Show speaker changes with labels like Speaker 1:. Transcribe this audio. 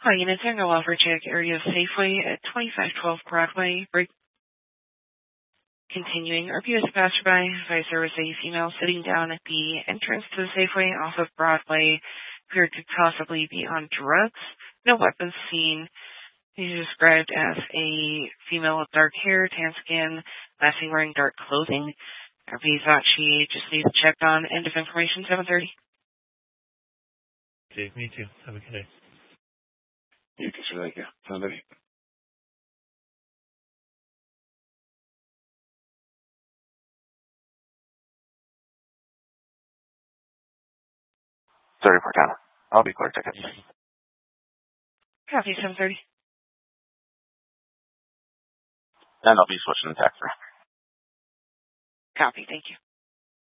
Speaker 1: Hi, units Nathaniel Offercheck, area of Safeway at 2512 Broadway. Continuing, RPS passerby advised there was a female sitting down at the entrance to the Safeway off of Broadway, who could possibly be on drugs. No weapons seen. She's described as a female with dark hair, tan skin, last seen wearing dark clothing. RP thought she just needs checked on. End of information, 7:30.
Speaker 2: Okay, me too. Have a good day.
Speaker 3: You can sure thank you. 7:30. Sorry for Connor. I'll be clear tickets.
Speaker 1: Copy, 7:30.
Speaker 3: And I'll be switching the taxer.
Speaker 1: Copy, thank you.